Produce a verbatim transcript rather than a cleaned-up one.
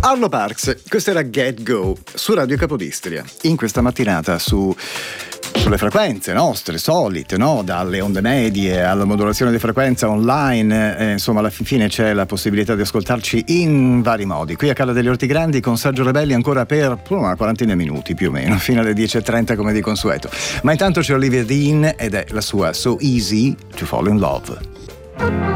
Arlo Parks, questo era Get Go su Radio Capodistria. In questa mattinata su sulle frequenze nostre solite, no? Dalle onde medie alla modulazione di frequenza online, eh, insomma alla fine c'è la possibilità di ascoltarci in vari modi. Qui a Cala degli Ortigrandi con Sergio Rebelli ancora per una quarantina di minuti più o meno, fino alle dieci e trenta come di consueto. Ma intanto c'è Olivia Dean ed è la sua So Easy to Fall in Love.